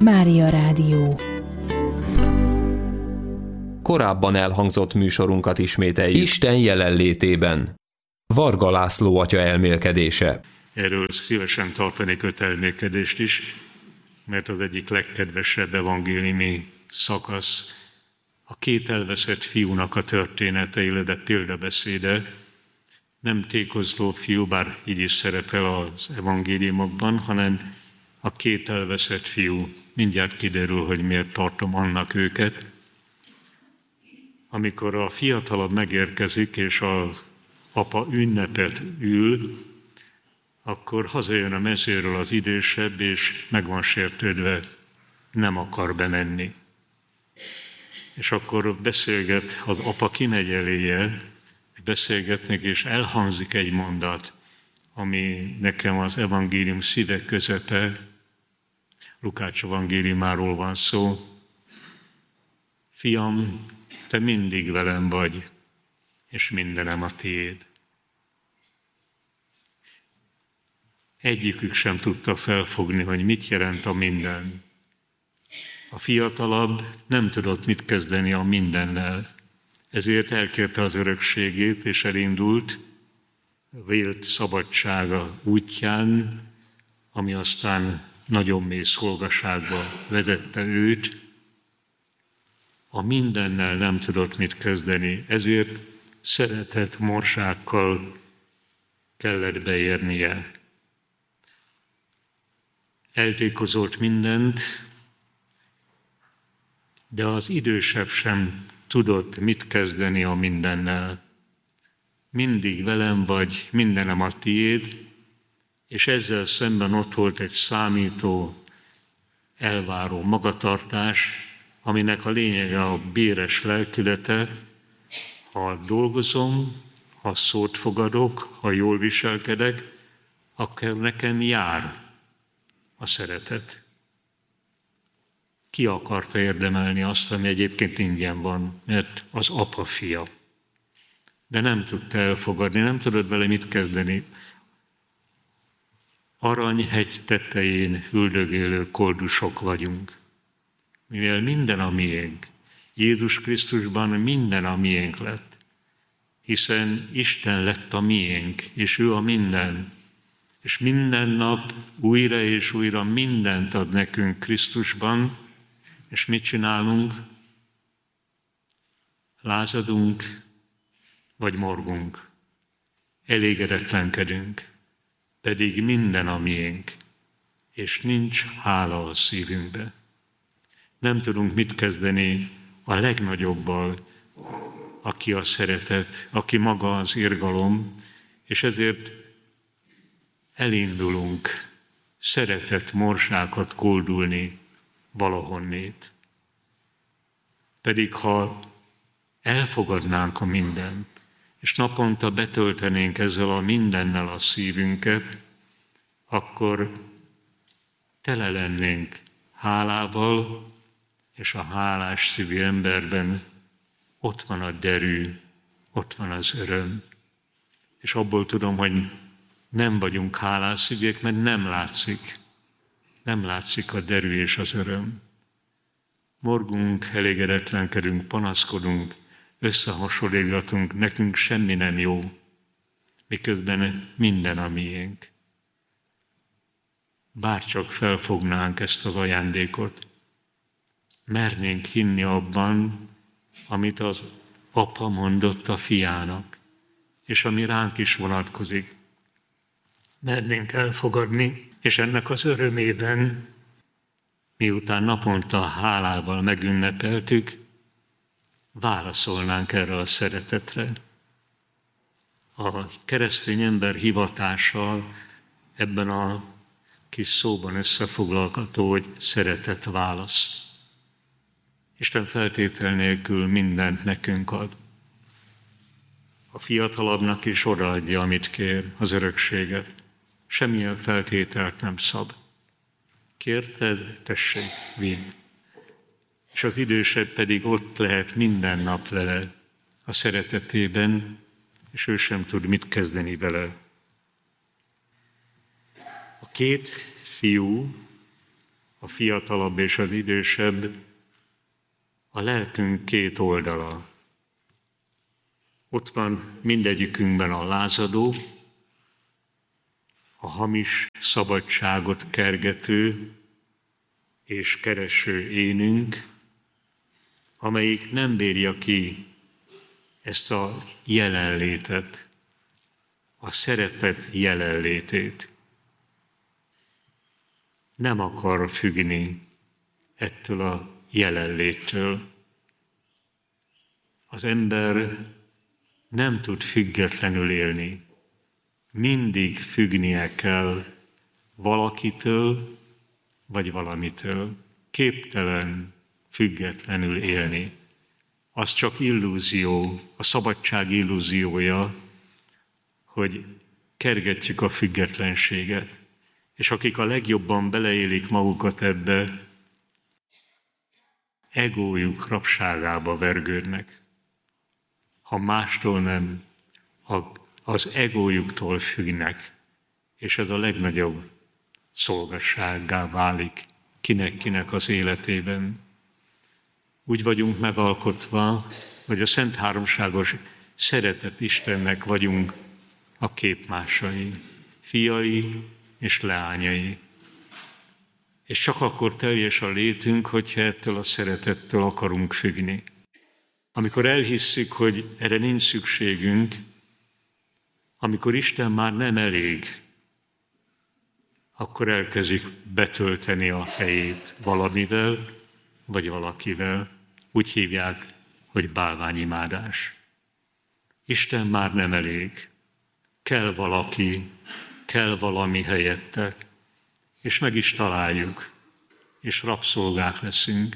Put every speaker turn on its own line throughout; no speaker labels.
Mária Rádió.
Korábban elhangzott műsorunkat ismételjük Isten jelenlétében. Varga László atya elmélkedése.
Erről szívesen tartanék 5 elmélkedést is, mert az egyik legkedvesebb evangéliumi szakasz a 2 elveszett fiúnak a története, illetve példabeszéde. Nem tékozló fiú, bár így is szerepel az evangéliumokban, hanem a 2 elveszett fiú. Mindjárt kiderül, hogy miért tartom annak őket. Amikor a fiatalabb megérkezik, és az apa ünnepet ül, akkor hazajön a mezőről az idősebb, és meg van sértődve, nem akar bemenni. És akkor beszélget, az apa kimegy eléje, és beszélgetnek, és elhangzik egy mondat, ami nekem az evangélium szíve közepe, Lukács evangéliumáról van szó. Fiam, te mindig velem vagy, és mindenem a tiéd. Egyikük sem tudta felfogni, hogy mit jelent a minden. A fiatalabb nem tudott mit kezdeni a mindennel, ezért elkérte az örökségét, és elindult vélt szabadsága útján, ami aztán nagyon mély szolgaságba vezette őt. A mindennel nem tudott mit kezdeni, ezért szeretett morsákkal kellett beérnie. Eltékozolt mindent, de az idősebb sem tudott mit kezdeni a mindennel. Mindig velem vagy, mindenem a tiéd, és ezzel szemben ott volt egy számító, elváró magatartás, aminek a lényege a béres lelkülete. Ha dolgozom, ha szót fogadok, ha jól viselkedek, akkor nekem jár a szeretet. Ki akarta érdemelni azt, ami egyébként ingyen van, mert az apa fia. De nem tudta elfogadni, nem tudott vele mit kezdeni. Aranyhegy tetején üldögélő koldusok vagyunk. Mivel minden a miénk, Jézus Krisztusban minden a miénk lett, hiszen Isten lett a miénk, és ő a minden. És minden nap újra és újra mindent ad nekünk Krisztusban, és mit csinálunk? Lázadunk, vagy morgunk. Elégedetlenkedünk, pedig minden a miénk, és nincs hála a szívünkbe. Nem tudunk mit kezdeni a legnagyobbal, aki a szeretet, aki maga az irgalom, és ezért elindulunk szeretett morsákat koldulni valahonnét. Pedig ha elfogadnánk a mindent, és naponta betöltenénk ezzel a mindennel a szívünket, akkor tele lennénk hálával, és a hálás szívű emberben ott van a derű, ott van az öröm. És abból tudom, hogy nem vagyunk hálás szívűek, mert nem látszik a derű és az öröm. Morgunk, elégedetlenkedünk, panaszkodunk, összehasonlítgatunk, nekünk semmi nem jó, miközben minden a miénk. Bárcsak felfognánk ezt az ajándékot, mernénk hinni abban, amit az apa mondott a fiának, és ami ránk is vonatkozik. Mernénk elfogadni, és ennek az örömében, miután naponta hálával megünnepeltük, válaszolnánk erre a szeretetre. A keresztény ember hivatása ebben a kis szóban összefoglalható, hogy szeretet válasz. Isten feltétel nélkül mindent nekünk ad. A fiatalabbnak is odaadja, amit kér, az örökséget. Semmilyen feltételt nem szab. Kérted, tessék, vinn. És az idősebb pedig ott lehet minden nap vele a szeretetében, és ő sem tud mit kezdeni vele. A 2 fiú a fiatalabb és az idősebb, a lelkünk két oldala. Ott van mindegyikünkben a lázadó, a hamis szabadságot kergető és kereső énünk, amelyik nem bírja ki ezt a jelenlétet, a szeretet jelenlétét. Nem akar függni ettől a jelenléttől. Az ember nem tud függetlenül élni. Mindig függnie kell valakitől vagy valamitől. Képtelen függetlenül élni. Az csak illúzió, a szabadság illúziója, hogy kergetjük a függetlenséget. És akik a legjobban beleélik magukat ebbe, egójuk rabságába vergődnek. Ha mástól nem, az egójuktól függnek, és ez a legnagyobb szolgassággá válik kinek-kinek az életében. Úgy vagyunk megalkotva, hogy a Szent Háromságos szeretet Istennek vagyunk a képmásai, fiai és leányai. És csak akkor teljes a létünk, hogyha ettől a szeretettől akarunk függni. Amikor elhisszük, hogy erre nincs szükségünk, amikor Isten már nem elég, akkor elkezdjük betölteni a helyét valamivel, vagy valakivel. Úgy hívják, hogy bálványimádás. Isten már nem elég. Kell valaki, kell valami helyette, és meg is találjuk, és rabszolgák leszünk.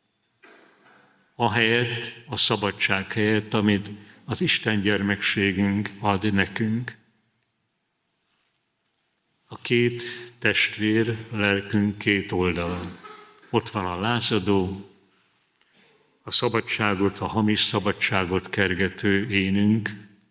Ahelyett, a szabadság helyett, amit az Isten gyermekségünk ad nekünk. A két testvér, lelkünk két oldala. Ott van a lázadó, a szabadságot, a hamis szabadságot kergető énünk,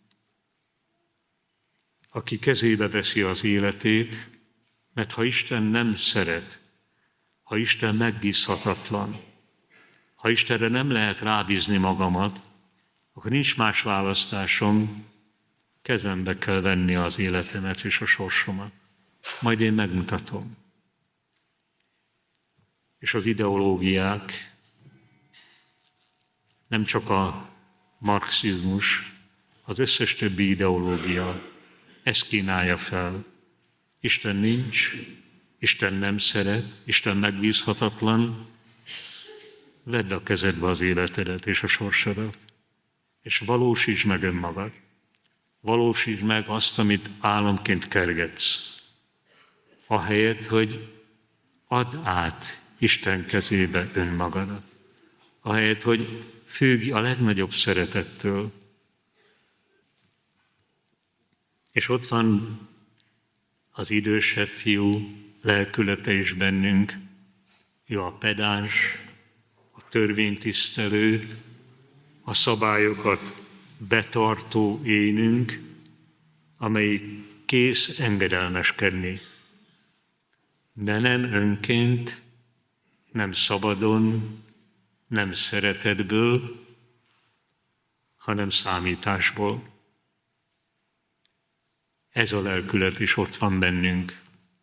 aki kezébe veszi az életét, mert ha Isten nem szeret, ha Isten megbízhatatlan, ha Istenre nem lehet rábízni magamat, akkor nincs más választásom, kezembe kell venni az életemet és a sorsomat. Majd én megmutatom. És az ideológiák, nem csak a marxizmus, az összes többi ideológia ezt kínálja fel. Isten nincs, Isten nem szeret, Isten megbízhatatlan. Vedd a kezedbe az életedet és a sorsodat, és valósítsd meg önmagad. Valósítsd meg azt, amit álomként kergetsz. Ahelyett, hogy add át Isten kezébe önmagadat. Ahelyett, hogy függj a legnagyobb szeretettől. És ott van az idősebb fiú lelkülete is bennünk, ő a pedáns, a törvénytisztelő, a szabályokat betartó énünk, amelyik kész engedelmeskedni. De nem önként, nem szabadon, nem szeretetből, hanem számításból. Ez a lelkület is ott van bennünk.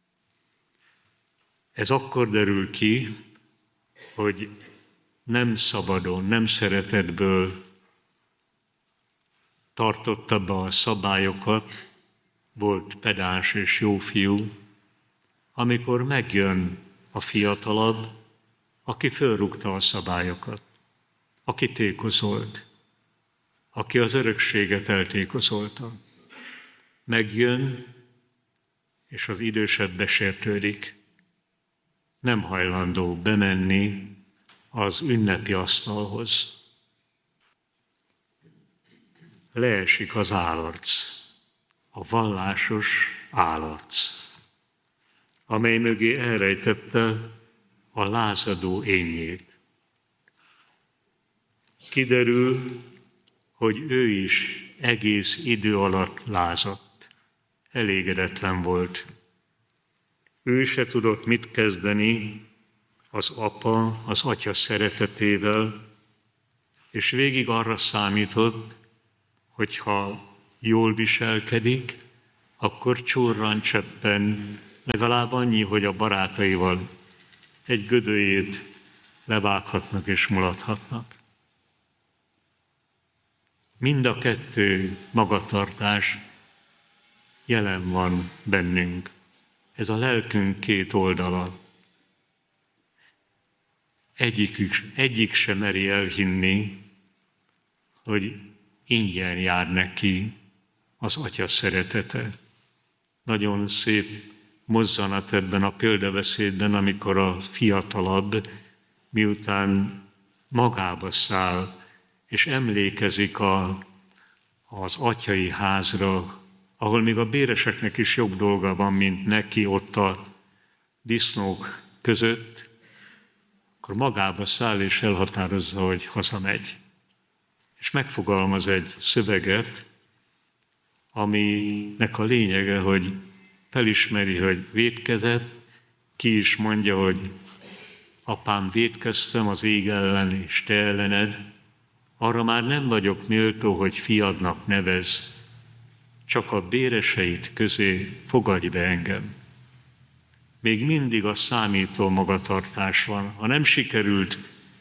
Ez akkor derül ki, hogy nem szabadon, nem szeretetből tartotta be a szabályokat, volt pedáns és jó fiú, amikor megjön a fiatalabb, aki fölrúgta a szabályokat, aki tékozolt, aki az örökséget eltékozolta. Megjön, és az idősebb besértődik. Nem hajlandó bemenni az ünnepi asztalhoz. Leesik az állarc, a vallásos állarc, amely mögé elrejtette a lázadó énjét. Kiderül, hogy ő is egész idő alatt lázadt, elégedetlen volt. Ő se tudott mit kezdeni az apa, az atya szeretetével, és végig arra számított, hogy ha jól viselkedik, akkor csurran cseppen, legalább annyi, hogy a barátaival egy gödöjét levághatnak és mulathatnak. Mind a kettő magatartás jelen van bennünk. Ez a lelkünk két oldala. Egyik sem meri elhinni, hogy ingyen jár neki az atya szeretete. Nagyon szép mozzanat ebben a példabeszédben, amikor a fiatalabb, miután magába száll, és emlékezik az atyai házra, ahol még a béreseknek is jobb dolga van, mint neki ott a disznók között, akkor magába száll és elhatározza, hogy hazamegy. És megfogalmaz egy szöveget, aminek a lényege, hogy felismeri, hogy vétkezett, ki is mondja, hogy apám, vétkeztem az ég ellen és te ellened, arra már nem vagyok méltó, hogy fiadnak nevezz, csak a béreseid közé fogadj be engem. Még mindig a számító magatartás van. Ha nem sikerült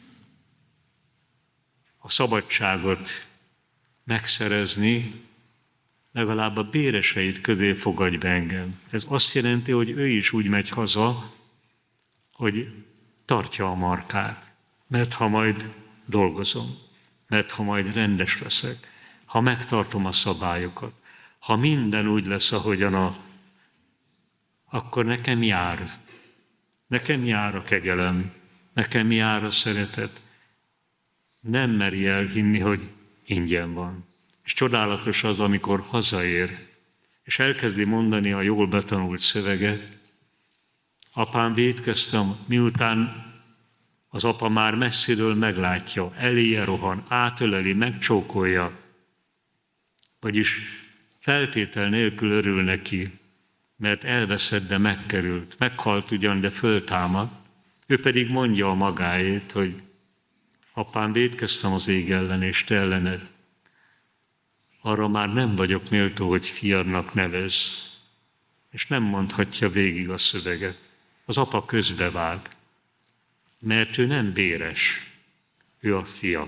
a szabadságot megszerezni, legalább a béreseid közé fogadj be engem. Ez azt jelenti, hogy ő is úgy megy haza, hogy tartja a markát, mert ha majd dolgozom, mert ha majd rendes leszek, ha megtartom a szabályokat, ha minden úgy lesz, ahogyan akkor nekem jár. Nekem jár a kegyelem, nekem jár a szeretet. Nem meri elhinni, hogy ingyen van. És csodálatos az, amikor hazaér, és elkezdi mondani a jól betanult szöveget. Apám, vétkeztem, miután az apa már messziről meglátja, eléje rohan, átöleli, megcsókolja, vagyis feltétel nélkül örül neki, mert elveszett, de megkerült, meghalt ugyan, de föltámad. Ő pedig mondja a magáét, hogy apám, vétkeztem az ég ellen és te ellened. Arra már nem vagyok méltó, hogy fiadnak nevezz. És nem mondhatja végig a szöveget. Az apa közbevág, mert ő nem béres, ő a fia.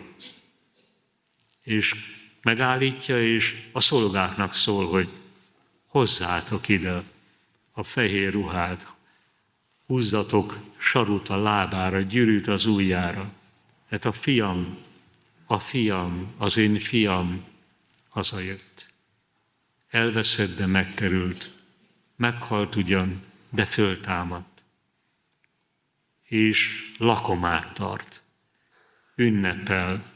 És megállítja, és a szolgáknak szól, hogy hozzátok ide a fehér ruhát, húzzatok sarut a lábára, gyűrűt az ujjára. Hát a fiam, az én fiam hazajött. Elveszett, de megkerült. Meghalt ugyan, de föltámadt. És lakomát tart. Ünnepel.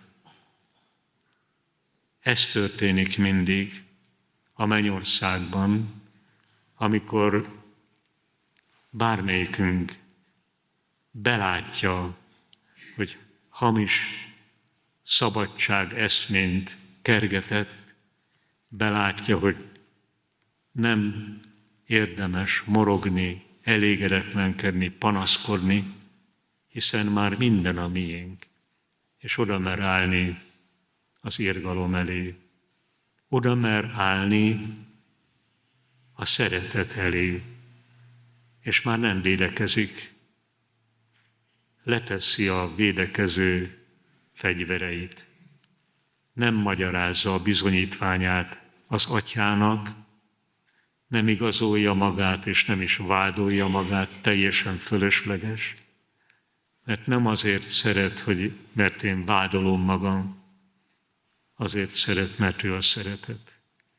Ez történik mindig a mennyországban, amikor bármelyikünk belátja, hogy hamis szabadság eszményt kergetett, belátja, hogy nem érdemes morogni, elégedetlenkedni, panaszkodni, hiszen már minden a miénk, és oda mer állni az irgalom elé. Oda mer állni a szeretet elé, és már nem védekezik. Leteszi a védekező fegyvereit. Nem magyarázza a bizonyítványát az atyának, nem igazolja magát, és nem is vádolja magát, teljesen fölösleges, mert nem azért szeret, mert én vádolom magam, azért szeret, mert ő a szeretet.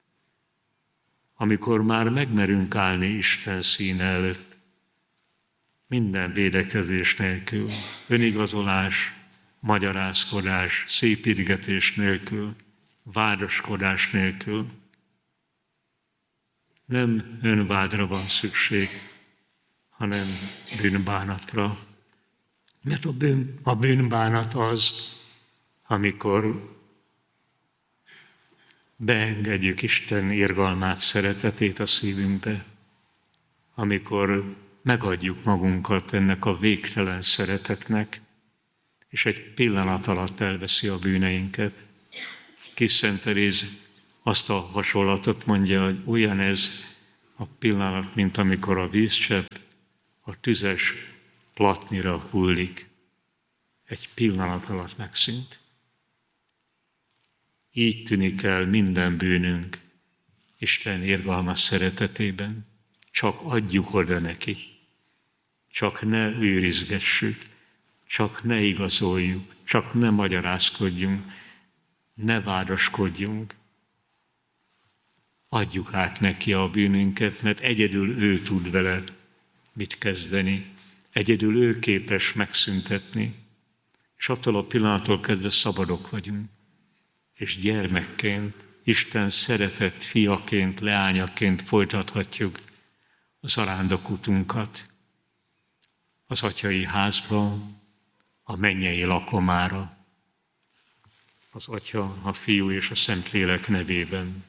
Amikor már megmerünk állni Isten színe előtt, minden védekezés nélkül, önigazolás, magyarázkodás, szépítgetés nélkül, vádaskodás nélkül, nem önvádra van szükség, hanem bűnbánatra. Mert a bűnbánat az, amikor beengedjük Isten irgalmát, szeretetét a szívünkbe, amikor megadjuk magunkat ennek a végtelen szeretetnek, és egy pillanat alatt elveszi a bűneinket. Kis Szent Teréz azt a hasonlatot mondja, hogy olyan ez a pillanat, mint amikor a vízcsepp a tüzes platnira hullik. Egy pillanat alatt megszűnt. Így tűnik el minden bűnünk Isten irgalmas szeretetében. Csak adjuk oda neki. Csak ne őrizgessük, csak ne igazoljuk, csak ne magyarázkodjunk, ne vádaskodjunk. Adjuk át neki a bűnünket, mert egyedül ő tud vele mit kezdeni. Egyedül ő képes megszüntetni. És attól a pillanattól kezdve szabadok vagyunk. És gyermekként, Isten szeretett fiaként, leányaként folytathatjuk az arándokutunkat az atyai házba, a mennyei lakomára, az Atya, a Fiú és a Szentlélek nevében.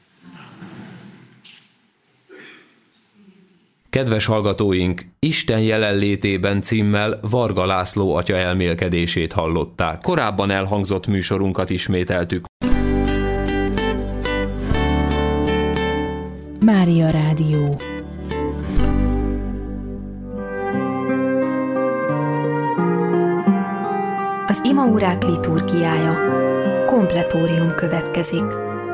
Kedves hallgatóink, Isten jelenlétében címmel Varga László atya elmélkedését hallották. Korábban elhangzott műsorunkat ismételtük.
Mária Rádió.
Az imaórák liturgiája. Kompletórium következik.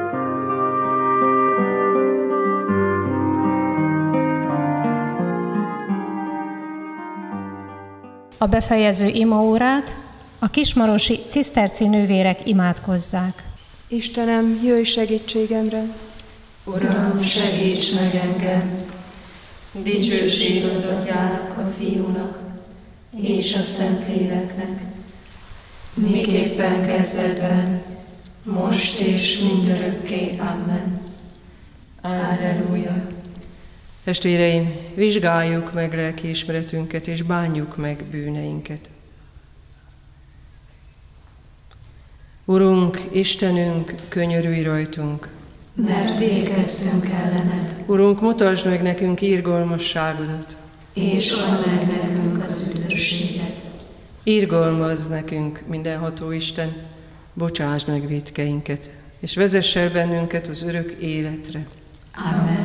A befejező imaórát a kismarosi ciszterci nővérek imádkozzák.
Istenem, jöjj segítségemre!
Uram, segíts meg engem! Dicsőség az Atyának, a Fiúnak és a Szentléleknek, miképpen kezdetben, most és mindörökké. Amen. Alleluja!
Testvéreim, vizsgáljuk meg lelkiismeretünket, és bánjuk meg bűneinket. Urunk, Istenünk, könyörülj rajtunk!
Mert vétkeztünk ellened.
Urunk, mutasd meg nekünk irgalmasságodat,
és add meg nekünk az üdvösséget.
Irgalmazz nekünk, mindenható Isten, bocsásd meg vétkeinket, és vezess el bennünket az örök életre.
Amen.